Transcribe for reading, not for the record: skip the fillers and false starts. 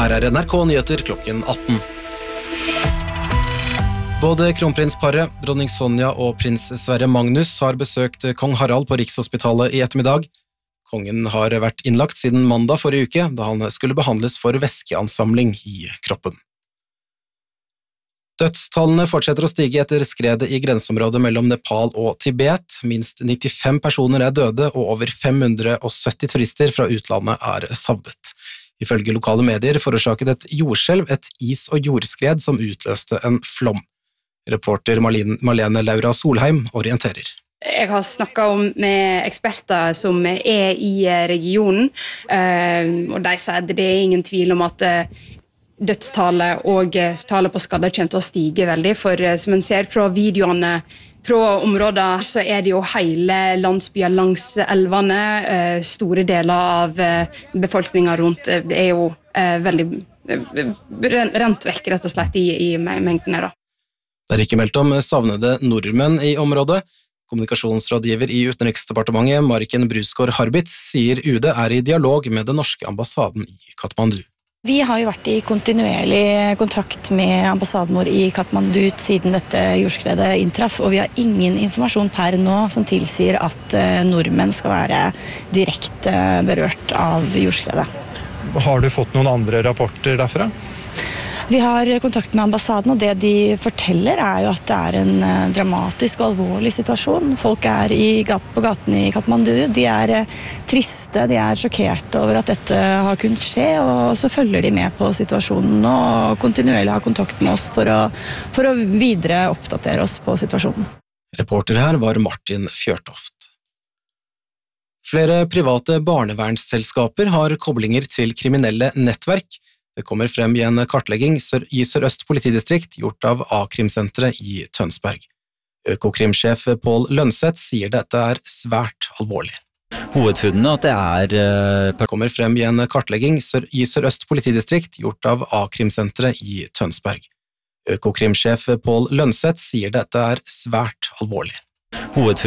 Her NRK Nyheter klokken 18. Både kronprinsparet, dronning Sonja og prins Sverre Magnus har besøkt kong Harald på Rikshospitalet i ettermiddag. Kongen har vært innlagt siden mandag forrige uke, da han skulle behandles for væskeansamling i kroppen. Dødstallene fortsetter å stige etter skredet i grenseområdet mellom Nepal og Tibet. Minst 95 personer er døde, og over 570 turister fra utlandet er savnet. Ifølge lokale medier forårsaket et jordskjelv et is- og jordskred som utløste en flom. Reporter Marlene Laura Solheim orienterer. Jeg har snakket med eksperter som er i regionen, og de sier at det er ingen tvil om at dødstallet og tallet på skadde kommer til å stige veldig, for som man ser fra videoene fra områder, så er det jo hele landsbyer langs elvene, store deler av befolkningen rundt er jo veldig rent vekk rett og slett i mengdene da. Det er ikke meldt om savnede nordmenn i området. Kommunikasjonsrådgiver i Utenriksdepartementet, Mariken Brusgaard Harbitz, sier UD er i dialog med den norske ambassaden i Kathmandu. Vi har jo vært i kontinuerlig kontakt med ambassaden vår i Kathmandu siden dette jordskredet inntraff, og vi har ingen informasjon per nå som tilsier at nordmenn skal være direkte berørt av jordskredet. Har du fått noen andre rapporter derfra? Vi har kontakt med ambassaden, og det de forteller er jo at det er en dramatisk og alvorlig situasjon. Folk er på gaten i Kathmandu, de er triste, de er sjokkerte over at dette har kunnet skje, og så følger de med på situasjonen og kontinuerlig har kontakt med oss for å videre oppdatere oss på situasjonen. Reporter her var Martin Fjørtoft. Flere private barnevernsselskaper har koblinger til kriminelle nettverk. Det kommer frem i en kartlegging i Sør-Øst politidistrikt gjort av A-krimsenteret i Tønsberg. Økokrimsjef Pål Lønseth sier dette er svært alvorlig. Hovedfunnene at det kommer frem i en kartlegging i Sør-Øst politidistrikt gjort av A-krimsenteret i Tønsberg. Økokrimsjef Pål Lønseth sier dette er svært alvorlig.